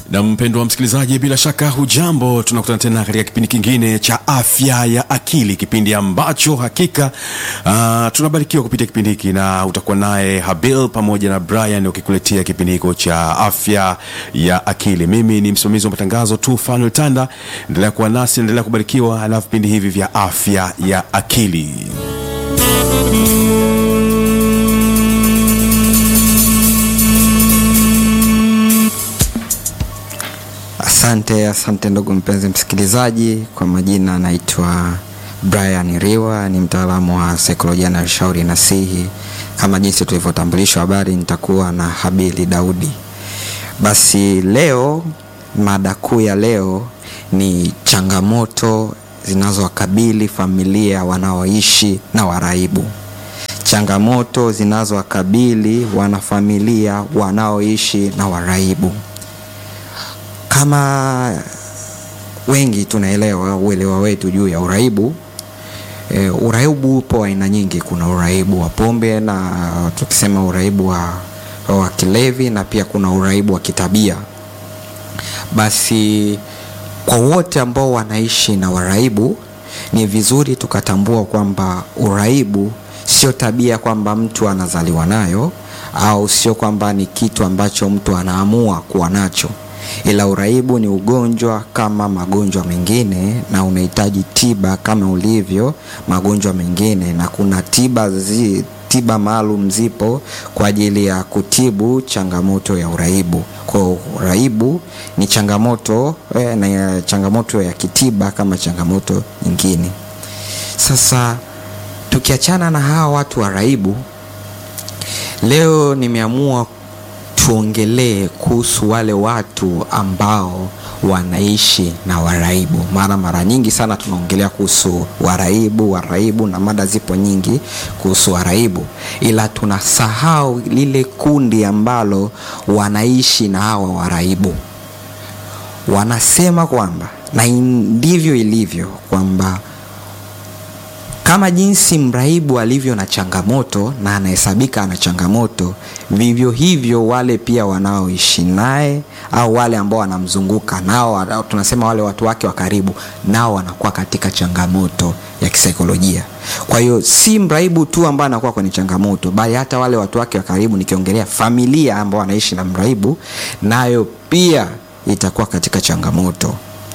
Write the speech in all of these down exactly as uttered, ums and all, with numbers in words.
Na mpendwa msikilizaji, bila shaka hujambo. Tunakutana tena katika kipindi kingine cha Afya ya Akili, kipindi ambacho hakika uh, tunabarikiwa kupitia kipindi hiki, na utakuwa naye Habil pamoja na Brian ukikuletea kipindi hiko cha Afya ya Akili. Mimi ni msimamizi wa matangazo tu Fanuel Tanda. Endelea kuwa nasi, endelea kubarikiwa na vipindi hivi vya Afya ya Akili. Asante, asante ndugu mpenzi msikilizaji. Kwa majina naitwa Brian Riwa, ni mtaalamu wa saikolojia na ushauri nasihi. Kama jinsi tulivyotambulishwa habari, nitakuwa na Habili Daudi. Basi leo, mada kuu ya leo ni changamoto zinazowakabili familia wanaoishi na waraibu. Changamoto zinazowakabili wanafamilia wanaoishi na waraibu. Kama wengi tunaelewa uelewa wetu juu ya uraibu, e, uraibu upo aina nyingi. Kuna uraibu wa pombe, na tukisema uraibu wa, wa kilevi, na pia kuna uraibu wa kitabia. Basi kwa wote ambao wanaishi na waraibu, ni vizuri tukatambua kwamba uraibu sio tabia kwamba mtu anazaliwa nayo, au sio kwamba ni kitu ambacho mtu anaamua kuwa nacho. Ila uraibu ni ugonjwa kama magonjwa mengine, na unahitaji tiba kama ulivyo magonjwa mengine, na kuna tiba zi, tiba maalum zipo kwa ajili ya kutibu changamoto ya uraibu. Kwa uraibu ni changamoto eh, na changamoto ya kitiba kama changamoto nyingine. Sasa tukiachana na hawa watu waraibu, leo nimeamua tuongelee kuhusu wale watu ambao wanaishi na waraibu. Mara mara nyingi sana tunaongelea kuhusu waraibu, waraibu na mada zipo nyingi kuhusu waraibu, ila tunasahau lile kundi ambalo wanaishi na hawa waraibu. Wanasema kwamba, na ndivyo ilivyo, kwamba kama jinsi mraibu alivyo na changamoto na anahesabika ana changamoto, vivyo hivyo wale pia wanaoishi naye au wale ambao wanamzunguka nao, tunasema wale watu wake wa karibu, nao wanakuwa katika changamoto ya kisaikolojia. Kwa hiyo si mraibu tu ambao anakuwa kwenye changamoto, bali hata wale watu wake wa karibu, nikiongelea familia ambao wanaishi na mraibu, nayo pia itakuwa katika changamoto.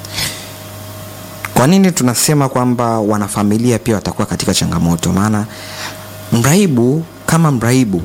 Kwa nini tunasema kwamba wanafamilia pia watakuwa katika changamoto? Maana mraibu kama mraibu,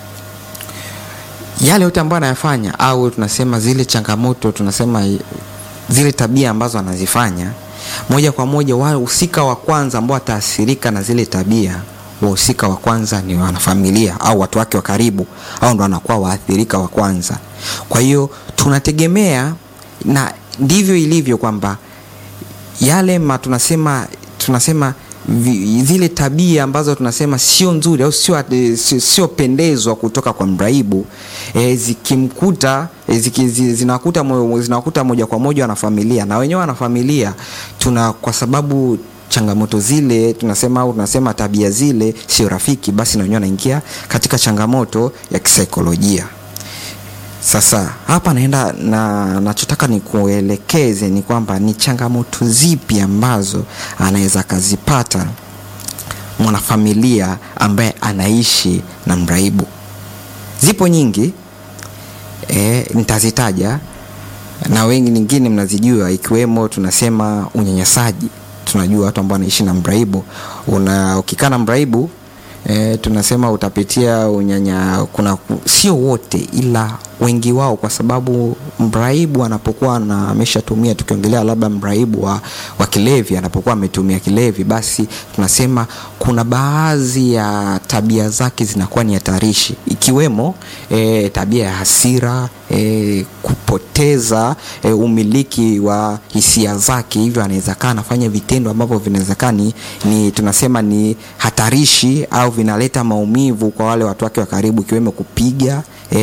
yale yote ambayo anayafanya, au tunasema zile changamoto, tunasema zile tabia ambazo anazifanya, moja kwa moja wahusika wa kwanza ambao wataathirika na zile tabia, wahusika wa kwanza ni wanafamilia au watu wake wa karibu, au ndo wanakuwa waathirika wa kwanza. Kwa hiyo tunategemea, na ndivyo ilivyo, kwamba yale ma tunasema tunasema zile tabia ambazo tunasema sio nzuri au sio sio pendezwa kutoka kwa mraibu, e, zikimkuta e, zinakuta zinakuta moja kwa moja na familia, na wenyewe na familia tuna, kwa sababu changamoto zile tunasema au tunasema tabia zile sio rafiki, basi na wenyewe wanaingia katika changamoto ya kisaikolojia. Sasa hapa naenda na nachotaka nikuelekeze ni kwamba ni changamoto zipi ambazo anaweza kazipata mwanafamilia ambaye anaishi na mraibu. Zipo nyingi, eh nitazitaja na wengi nyingine mnazijua, ikiwemo tunasema unyanyasaji. Tunajua watu ambao wanaishi na mraibu, una ukikana mraibu E, tunasema utapitia unyanya. Kuna sio wote, ila wengi wao, kwa sababu mraibu anapokuwa na ameshatumia, tukiongelea labda mraibu wa, wa kilevi, anapokuwa ametumia kilevi, basi tunasema kuna baadhi ya tabia zake zinakuwa ni hatarishi, ikiwemo e, tabia ya hasira, e, kupoteza e, umiliki wa hisia zake. Hivyo anaweza kaa anafanya vitendo ambavyo vinaweza ni, ni tunasema ni hatarishi au vinaleta maumivu kwa wale watu wake wa karibu, ikiwemo kupiga, eh,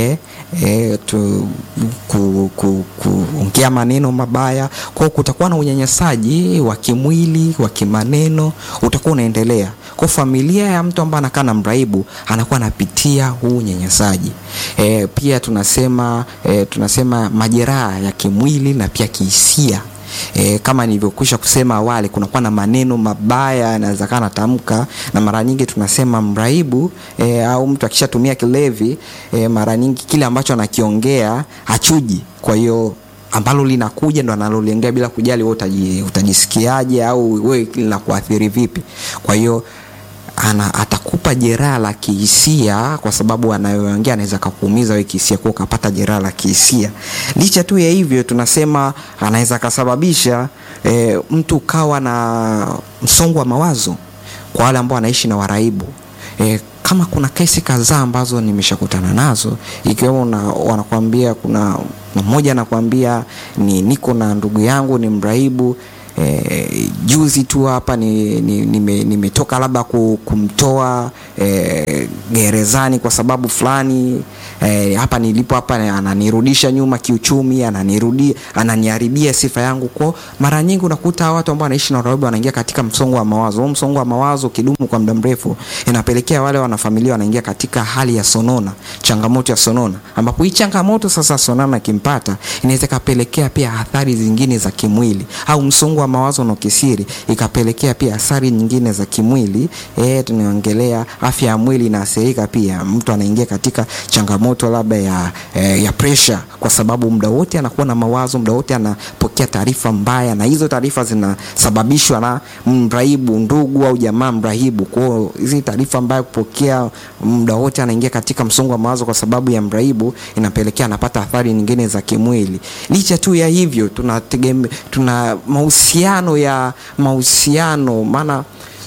e, tu, ku, ku, kuongea maneno mabaya. Kwa kutakuwa na unyanyasaji wa kimwili, wa kimaneno utakuwa unaendelea. Kwa familia ya mtu ambaye anakaa na mraibu anakuwa anapitia huu unyanyasaji. E, pia tunasema e, tunasema majeraha ya kimwili na pia kihisia. E, kama nilivyokwisha kusema awali, kuna kuwa na maneno mabaya yanaweza kana tamka, na mara nyingi tunasema mraibu e, au mtu akishatumia kilevi e, mara nyingi kile ambacho anakiongea hachuji. Kwa hiyo ambalo linakuja ndo analoliongea bila kujali wewe utaji, utajisikiaje au wewe linakuathiri vipi. Kwa hiyo ana atakupa jeraha la kihisia kwa sababu anayoongea anaweza kukuumiza wewe kihisia, kwa ukapata jeraha la kihisia. Licha tu ya hivyo, tunasema anaweza kusababisha e, mtu kawa na msongo wa mawazo kwa wale ambao wanaishi na waraibu. E, kama kuna kesi kadhaa ambazo nimeshakutana nazo, ikiwemo na wanakuambia, kuna mmoja anakuambia ni niko na ndugu yangu ni mraibu. E, juzi tu hapa ni nimetoka ni labda kumtoa e, gerezani kwa sababu fulani. E, hapa nilipo hapa ananirudisha nyuma kiuchumi, ananirudia ananiharibia sifa yangu. Kwa mara nyingi unakuta watu ambao wanaishi na uraibu wanaingia katika msongo wa mawazo. Huo msongo wa mawazo kidumu kwa muda mrefu inapelekea wale wanafamilia wanaingia katika hali ya sonona, changamoto ya sonona, ambapo hii changamoto sasa sonona kimpata inaweza kapelekea pia athari zingine za kimwili, au msongo wa mawazo na kisiri ikapelekea pia athari nyingine za kimwili. Eh, tunaongelea afya ya mwili inaathirika pia. Mtu anaingia katika changamoto labda ya eh, ya pressure, kwa sababu muda wote anakuwa na mawazo, muda wote anapokea taarifa mbaya, na hizo taarifa zinasababishwa na mraibu, ndugu au jamaa mraibu. Kwa hizo taarifa mbaya kupokea, muda wote anaingia katika msongo wa mawazo kwa sababu ya mraibu, inapelekea anapata athari nyingine za kimwili. Licha tu ya hivyo, tunategemea tuna mahusiano ya mahusiano, maana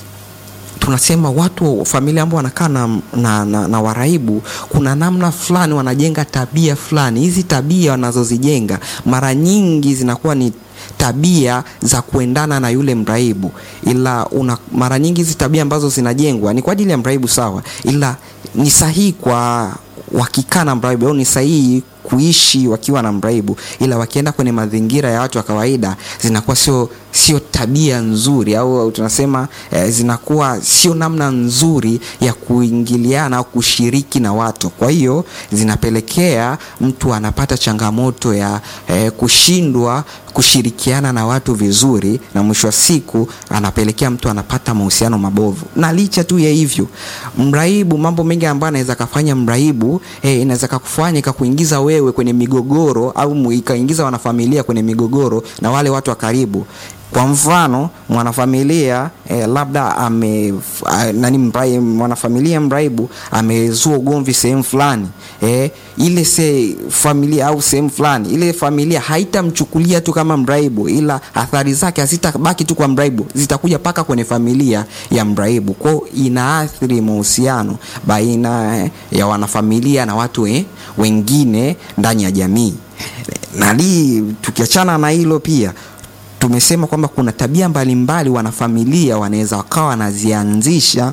tunasema watu familia ambao wanakaa na, na, na, na waraibu, kuna namna fulani wanajenga tabia fulani. Hizi tabia wanazozijenga mara nyingi zinakuwa ni tabia za kuendana na yule mraibu, ila una, mara nyingi hizi tabia ambazo zinajengwa ni kwa ajili ya mraibu, sawa, ila ni sahihi kwa wakikaa na mraibu, au ni sahihi kuishi wakiwa na mraibu, ila wakienda kwenye mazingira ya watu wa kawaida zinakuwa sio sio tabia nzuri, au tunasema eh, zinakuwa sio namna nzuri ya kuingiliana au kushiriki na watu. Kwa hiyo zinapelekea mtu anapata changamoto ya eh, kushindwa kushirikiana na watu vizuri, na mwisho wa siku anapelekea mtu anapata mahusiano mabovu. Na licha tu ya hivyo, mraibu, mambo mengi ambayo anaweza kufanya mraibu eh, inaweza kukufanya kuingiza wewe kwenye migogoro, au ikaingiza wanafamilia kwenye migogoro na wale watu wa karibu. Kwa mfano, mwanafamilia eh, labda ame uh, nani mraibu, mwanafamilia mraibu amezua ugomvi sehemu fulani, eh, ile se familia au sehemu fulani, ile familia haitamchukulia tu kama mraibu, ila athari zake hazitabaki tu kwa mraibu, zitakuja paka kwenye familia ya mraibu. Kwa inaathiri mahusiano baina eh, ya wanafamilia na watu eh, wengine ndani ya jamii. Na li tukiachana na hilo, pia tumesema kwamba kuna tabia mbalimbali wanafamilia wanaweza wakawa wanazianzisha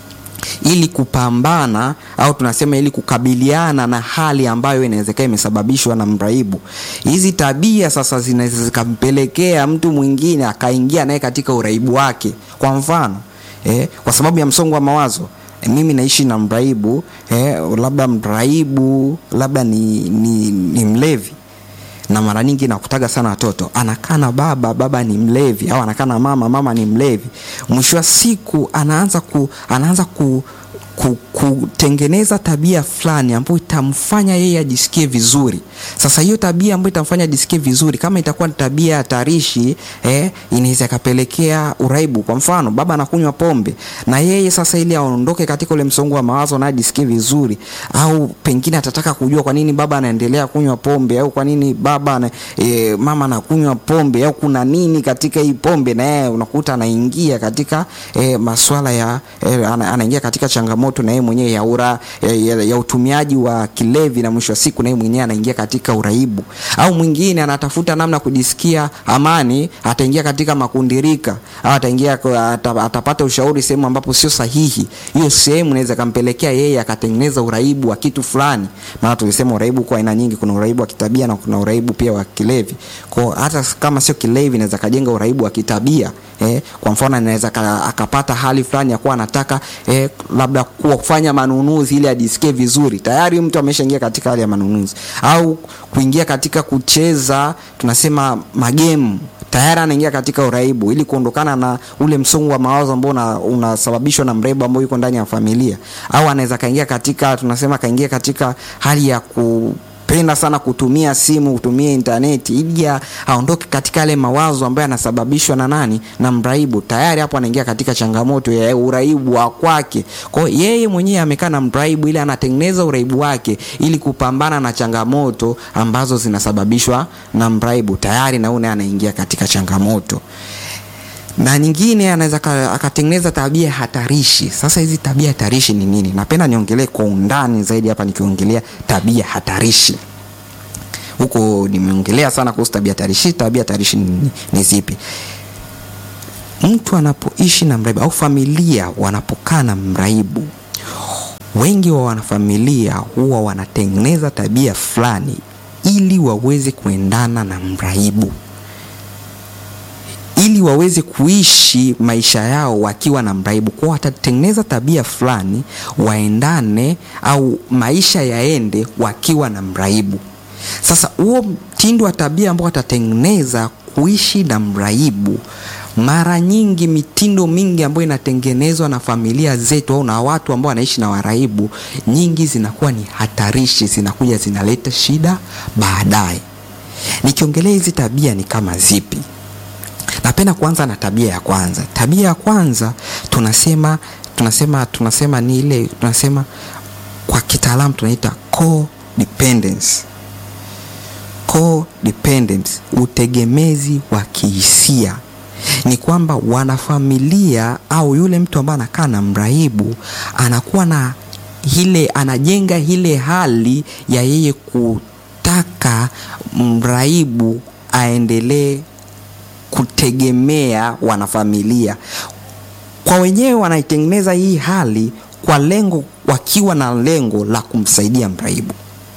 ili kupambana, au tunasema ili kukabiliana na hali ambayo inawezekana imesababishwa na mraibu. Hizi tabia sasa zinaweza zikampelekea mtu mwingine akaingia naye katika uraibu wake. Kwa mfano, eh, kwa sababu ya msongo wa mawazo, eh, mimi naishi na mraibu, eh, labda mraibu labda ni, ni, ni mlevi. Na mara nyingi nakutaga sana watoto, anakaa na baba, baba ni mlevi, au anakaa na mama, mama ni mlevi. Mwisho wa siku anaanza ku anaanza ku kutengeneza tabia fulani ambayo itamfanya yeye ajisikie vizuri. Sasa hiyo tabia ambayo itamfanya ajisikie vizuri, kama itakuwa ni tabia hatarishi, eh, inaweza kapelekea uraibu. Kwa mfano, baba anakunywa pombe, na yeye sasa ili aondoke katika ule msongo wa mawazo na ajisikie vizuri, au pengine atataka kujua kwa nini baba anaendelea kunywa pombe, au kwa nini baba na, e, mama anakunywa pombe, au kuna nini katika hii pombe, na yeye unakuta anaingia katika e, masuala ya e, anaingia katika changamoto changamoto na yeye mwenyewe ya, ura, ya, ya, ya utumiaji wa kilevi, na mwisho wa siku na yeye mwenyewe anaingia katika uraibu. Au mwingine anatafuta namna kujisikia amani, ataingia katika makundirika, au ataingia atapata ushauri sehemu ambapo sio sahihi. Hiyo sehemu inaweza kampelekea yeye akatengeneza uraibu wa kitu fulani. Maana tulisema uraibu kwa aina nyingi, kuna uraibu wa kitabia na kuna uraibu pia wa kilevi. Kwa hata kama sio kilevi inaweza kajenga uraibu wa kitabia. Eh, kwa mfano anaweza akapata hali fulani ya kuwa anataka eh, labda kufanya manunuzi ili ajisikie vizuri. Tayari mtu ameshaingia katika hali ya manunuzi. Au kuingia katika kucheza tunasema magemu, tayari anaingia katika uraibu ili kuondokana na ule msongo wa mawazo ambao unasababishwa na mraibu ambao yuko ndani ya familia. Au anaweza kaingia katika tunasema kaingia katika hali ya ku penda sana kutumia simu, kutumia interneti ili aondoke katika yale mawazo ambayo yanasababishwa na nani? Na mraibu. Tayari hapo anaingia katika changamoto ya uraibu wa kwake. Kwa hiyo yeye mwenyewe amekaa na mraibu ili anatengeneza uraibu wake ili kupambana na changamoto ambazo zinasababishwa na mraibu. Tayari na yeye anaingia katika changamoto. Na nyingine anaweza akatengeneza tabia hatarishi. Sasa hizi tabia hatarishi ni nini? Napenda niongelee kwa undani zaidi hapa nikiongelea tabia hatarishi. Huko nimeongelea sana kuhusu tabia hatarishi. Tabia hatarishi ni, ni zipi? Mtu anapoishi na mraibu au familia wanapokaa na mraibu, wengi wa wanafamilia huwa wanatengeneza tabia fulani ili waweze kuendana na mraibu, ili waweze kuishi maisha yao wakiwa na mraibu. Kwa watatengeneza tabia fulani waendane au maisha yaende wakiwa na mraibu. Sasa huo mtindo wa tabia ambao watatengeneza kuishi na mraibu, mara nyingi mitindo mingi ambayo inatengenezwa na familia zetu au na watu ambao wanaishi na waraibu, nyingi zinakuwa ni hatarishi, zinakuja zinaleta shida baadaye. Nikiongelea hizi tabia ni kama zipi? Napenda kuanza na tabia ya kwanza. Tabia ya kwanza tunasema tunasema tunasema ni ile tunasema kwa kitaalamu tunaita codependence. Codependence, utegemezi wa kihisia. Ni kwamba wanafamilia au yule mtu ambaye anakaa na mraibu anakuwa na ile anajenga ile hali ya yeye kutaka mraibu aendelee kutegemea wanafamilia. Kwa wenyewe wanaitengeneza hii hali kwa lengo, wakiwa na lengo la kumsaidia mraibu.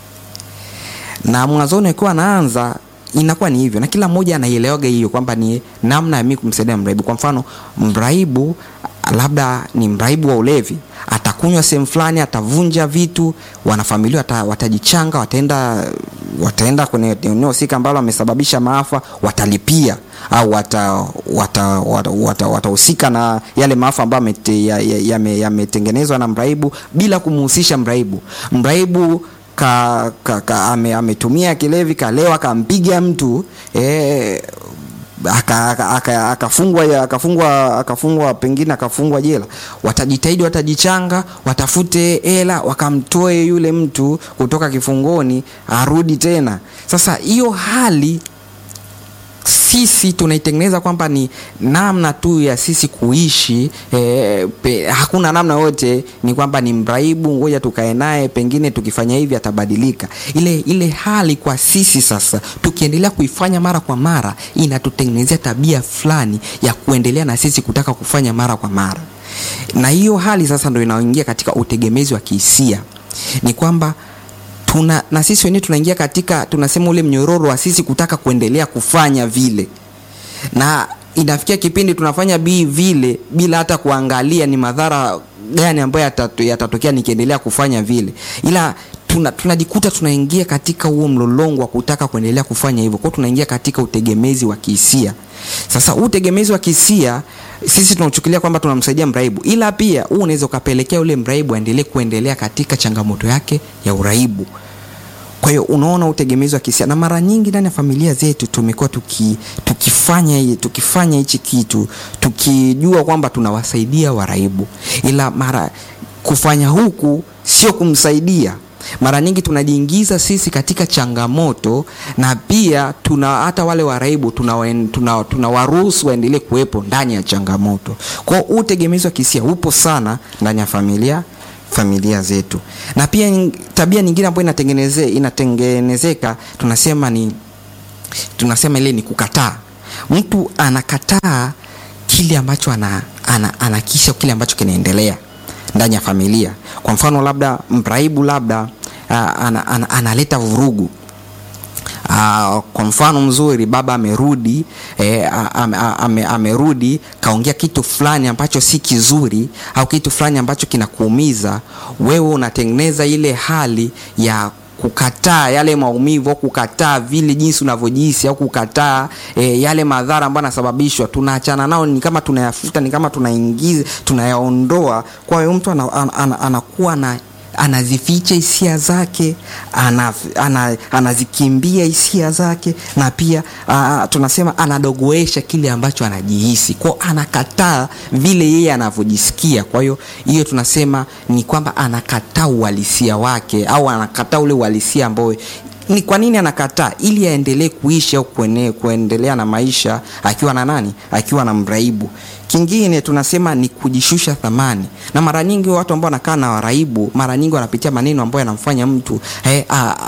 Na mwanzoni akiwa anaanza inakuwa ni hivyo, na kila mmoja anaielewaga hiyo kwamba ni namna ya mimi kumsaidia mraibu. Kwa mfano mraibu labda ni mraibu wa ulevi, atakunywa sehemu fulani, atavunja vitu, wanafamilia wata, watajichanga, wataenda wataenda kwenye eneo sika ambalo amesababisha maafa, watalipia au wata watahusika wata, wata na yale maafa ambayo yametengenezwa ya, ya na mraibu bila kumhusisha mraibu. Mraibu ka, ka, ka ame, ametumia kilevi, kalewa, kampiga mtu eh akafungwa aka, aka akafungwa akafungwa pengine akafungwa jela. Watajitahidi, watajichanga, watafute hela, wakamtoe yule mtu kutoka kifungoni arudi tena. Sasa hiyo hali sisi tunaitengeneza kwamba ni namna tu ya sisi kuishi, eh, pe, hakuna namna yote, ni kwamba ni mraibu, ngoja tukae naye, pengine tukifanya hivi atabadilika. Ile ile hali kwa sisi sasa tukiendelea kuifanya mara kwa mara inatutengenezea tabia fulani ya kuendelea na sisi kutaka kufanya mara kwa mara. Na hiyo hali sasa ndio inaingia katika utegemezi wa kihisia. Ni kwamba tuna na sisi wenyewe tunaingia katika tunasema ule mnyororo wa sisi kutaka kuendelea kufanya vile, na inafikia kipindi tunafanya bi vile bila hata kuangalia ni madhara gani ambayo yatatokea nikiendelea kufanya vile, ila tuna tunajikuta tunaingia katika huo mlolongo wa kutaka kuendelea kufanya hivyo. Kwa tunaingia katika utegemezi wa kihisia. Sasa utegemezi wa kihisia sisi tunachukulia kwamba tunamsaidia mraibu, ila pia huu unaweza kupelekea ule mraibu aendelee kuendelea katika changamoto yake ya uraibu. Kwa hiyo unaona utegemezi wa kihisia, na mara nyingi ndani ya familia zetu tumekuwa tuki, tukifanya tukifanya hichi kitu tukijua kwamba tunawasaidia waraibu, ila mara kufanya huku sio kumsaidia. Mara nyingi tunajiingiza sisi katika changamoto, na pia tuna hata wale waraibu tunawaruhusu tuna, tuna waendelee kuwepo ndani ya changamoto. Kwa utegemezi wa kihisia upo sana ndani ya familia familia zetu. Na pia tabia nyingine ambayo inatengeneze inatengenezeka tunasema ni tunasema ile ni kukataa. Mtu anakataa kile ambacho ana, ana anakisha kile ambacho kinaendelea ndani ya familia. Kwa mfano labda mraibu labda analeta ana, ana vurugu. Uh, kwa mfano mzuri, baba amerudi eh, ame, ame, amerudi kaongea kitu fulani ambacho si kizuri au kitu fulani ambacho kinakuumiza wewe, unatengeneza ile hali ya kukataa yale maumivu au kukataa vile jinsi unavyojisi au kukataa e, yale madhara ambayo yanasababishwa. Tunaachana nao, ni kama tunayafuta, ni kama tunaingiza, tunayaondoa. Kwa hiyo mtu anakuwa ana, ana, ana na anazificha hisia zake, ana, ana, anazikimbia hisia zake, na pia uh, tunasema anadogoesha kile ambacho anajihisi. Kwa anakataa vile yeye anavyojisikia. Kwa hiyo hiyo tunasema ni kwamba anakataa uhalisia wake au anakataa ule uhalisia ambao ni kwa nini anakataa, ili aendelee kuishi au kuendelea na maisha akiwa na nani, akiwa na mraibu. Kingine tunasema ni kujishusha thamani. Na mara nyingi watu ambao wanakaa na waraibu mara nyingi wanapitia maneno ambayo yanamfanya mtu eh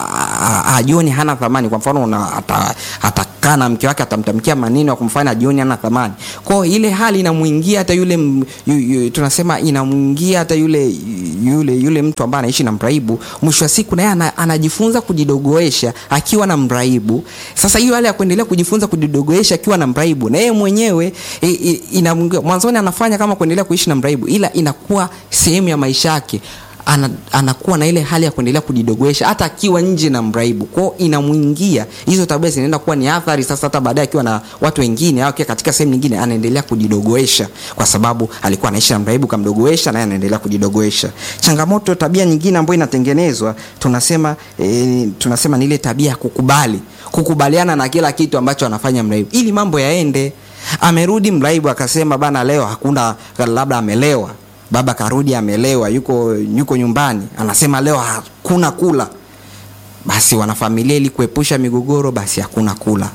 ajione hana thamani. Kwa mfano atakaa na mke wake atamtamkia maneno ya kumfanya ajione hana thamani. Kwa ile hali inamuingia hata yule yu, yu, tunasema inamuingia hata yule yule yule mtu ambaye anaishi na mraibu. Mwisho wa siku naye anajifunza kujidogoesha akiwa na mraibu. Sasa hiyo hali ya kuendelea kujifunza kujidogoesha akiwa na mraibu, na yeye mwenyewe e, e, ina mwanzoni anafanya kama kuendelea kuishi na mraibu, ila inakuwa sehemu ya maisha yake. Ana, anakuwa na ile hali ya kuendelea kujidogoesha hata akiwa nje na mraibu. Kwa inamuingia hizo tabia, zinaenda kuwa ni athari sasa hata baadaye akiwa na watu wengine au katika sehemu nyingine anaendelea kujidogoesha kwa sababu alikuwa anaishi na mraibu kamdogoesha, na anaendelea kujidogoesha. Changamoto, tabia nyingine ambayo inatengenezwa tunasema e, tunasema ni ile tabia ya kukubali, kukubaliana na kila kitu ambacho anafanya mraibu ili mambo yaende. Amerudi mraibu akasema bana leo hakuna, labda amelewa, baba karudi amelewa, yuko yuko nyumbani, anasema leo hakuna kula. Basi wanafamilia ili kuepusha migogoro, basi hakuna kula.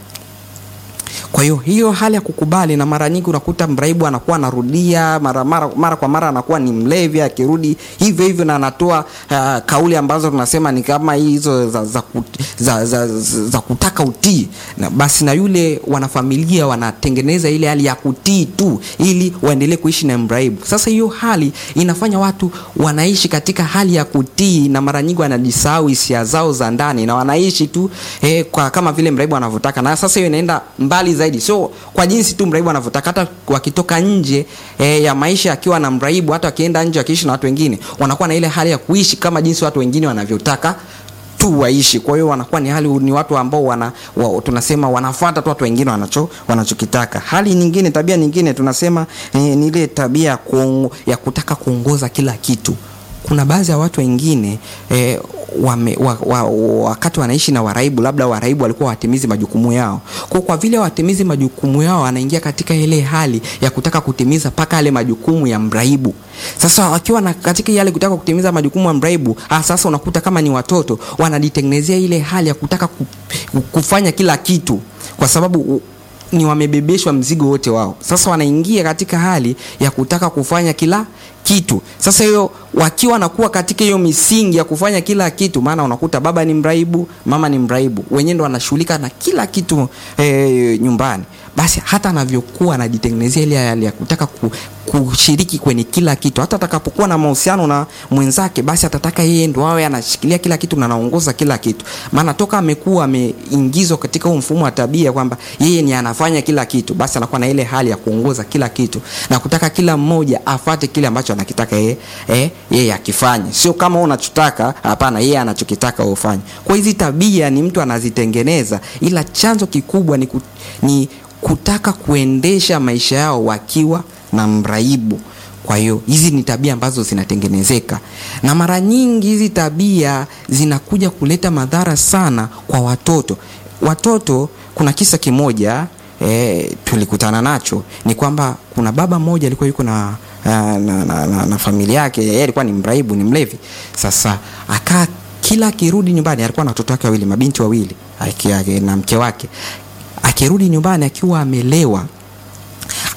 Kwa hiyo hiyo hali ya kukubali, na mara nyingi unakuta mraibu anakuwa anarudia mara mara mara kwa mara, anakuwa ni mlevi, akirudi hivyo hivyo na anatoa uh, kauli ambazo tunasema ni kama hizo za za, za, za, za, za kutaka utii. Na basi na yule wanafamilia wanatengeneza ile hali ya kutii tu ili waendelee kuishi na mraibu. Sasa hiyo hali inafanya watu wanaishi katika hali ya kutii, na mara nyingi wanajisahau hisia zao za ndani na wanaishi tu eh, kwa kama vile mraibu anavyotaka. Na sasa hiyo inaenda mbali zaidi, so kwa jinsi tu mraibu anavyotaka. Hata wakitoka nje e, ya maisha akiwa na mraibu, hata akienda nje akiishi na watu wengine, wanakuwa na ile hali ya kuishi kama jinsi watu wengine wanavyotaka tu waishi. Kwa hiyo wanakuwa ni hali ni watu ambao wana wa, tunasema wanafuata tu watu wengine wanacho wanachokitaka. Hali nyingine, tabia nyingine tunasema e, ni ile tabia ku, ya kutaka kuongoza kila kitu. Kuna baadhi ya watu wengine eh, wame, wa, wa, wakati wanaishi na waraibu, labda waraibu walikuwa watimizi majukumu yao. Kwa kwa vile watimizi majukumu yao, anaingia katika ile hali ya kutaka kutimiza paka yale majukumu ya mraibu. Sasa akiwa na katika yale kutaka kutimiza majukumu ya mraibu, ah, sasa unakuta kama ni watoto wanajitengenezea ile hali ya kutaka kufanya kila kitu kwa sababu ni wamebebeshwa mzigo wote wao. Sasa wanaingia katika hali ya kutaka kufanya kila kitu. Sasa hiyo wakiwa nakuwa katika hiyo misingi ya kufanya kila kitu, maana unakuta baba ni mraibu, mama ni mraibu, wenyewe ndo wanashughulika na kila kitu e, nyumbani. Basi hata anavyokuwa anajitengenezea ile hali ya kutaka ku, kushiriki kwenye kila kitu. Hata atakapokuwa na mahusiano na mwenzake, basi atataka yeye ndo awe anashikilia kila kitu na anaongoza kila kitu. Maana toka amekuwa ameingizwa katika huo mfumo wa tabia kwamba yeye ni anafanya kila kitu, basi anakuwa na ile hali ya kuongoza kila kitu na kutaka kila mmoja afuate kile ambacho anakitaka yeye eh yeye akifanye. Sio kama wewe unachotaka, hapana, yeye anachokitaka ufanye. Kwa hizi tabia ni mtu anazitengeneza, ila chanzo kikubwa ni, ku, ni kutaka kuendesha maisha yao wakiwa na mraibu. Kwa hiyo hizi ni tabia ambazo zinatengenezeka, na mara nyingi hizi tabia zinakuja kuleta madhara sana kwa watoto. Watoto, kuna kisa kimoja eh, tulikutana nacho, ni kwamba kuna baba mmoja alikuwa yuko na na, na, na, na familia yake. Yeye alikuwa ni mraibu, ni mlevi. Sasa aka kila akirudi nyumbani, alikuwa na watoto wake wawili, mabinti wawili, akiwa na mke wake. Akirudi nyumbani akiwa amelewa,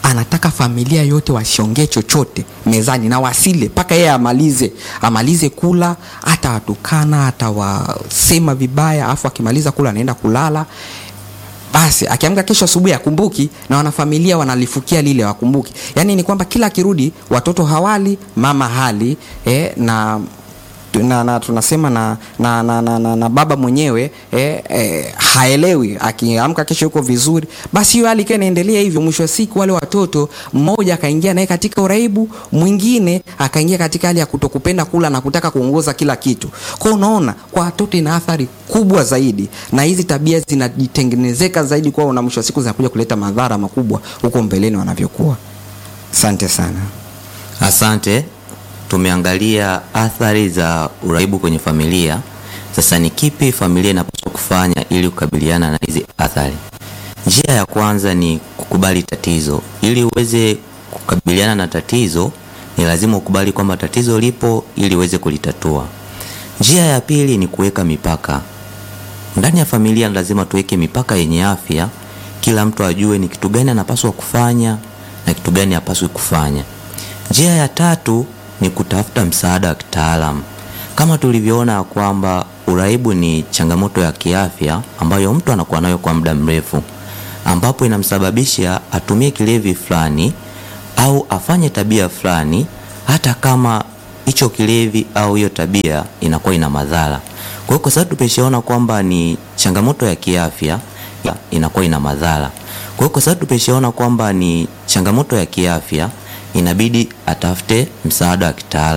anataka familia yote wasiongee chochote mezani na wasile paka yeye amalize amalize kula, hata watukana, hata wasema vibaya, afu akimaliza kula anaenda kulala. Basi akiamka kesho asubuhi akumbuki, na wanafamilia wanalifukia lile wakumbuki. Yaani ni kwamba kila kirudi watoto hawali, mama hali eh, na na, na tunasema na na, na, na, na na baba mwenyewe eh, eh, haelewi. Akiamka kesho yuko vizuri, basi hiyo hali ikaendelea hivyo. Mwisho wa siku wale watoto, mmoja akaingia naye katika uraibu, mwingine akaingia katika hali ya kutokupenda kula na kutaka kuongoza kila kitu. Kwa unaona, kwa watoto ina athari kubwa zaidi, na hizi tabia zinajitengenezeka zaidi kwao, na mwisho wa siku zinakuja kuleta madhara makubwa huko mbeleni wanavyokuwa. Asante sana. Asante. Tumeangalia athari za uraibu kwenye familia. Sasa ni kipi familia inapaswa kufanya ili kukabiliana na hizi athari? Njia ya kwanza ni kukubali tatizo. Ili uweze kukabiliana na tatizo, ni lazima ukubali kwamba tatizo lipo ili uweze kulitatua. Njia ya pili ni kuweka mipaka. Ndani ya familia lazima tuweke mipaka yenye afya. Kila mtu ajue ni kitu gani anapaswa kufanya na kitu gani hapaswi kufanya. Njia ya tatu ni kutafuta msaada wa kitaalamu. Kama tulivyoona kwamba uraibu ni changamoto ya kiafya ambayo mtu anakuwa nayo kwa muda mrefu, ambapo inamsababisha atumie kilevi fulani au afanye tabia fulani, hata kama hicho kilevi au hiyo tabia inakuwa ina madhara. Kwa hiyo kwa sababu tumeshaona kwamba ni changamoto ya kiafya, inakuwa ina madhara. Kwa hiyo kwa sababu tumeshaona kwamba ni changamoto ya kiafya, inabidi atafute msaada wa kitaalamu.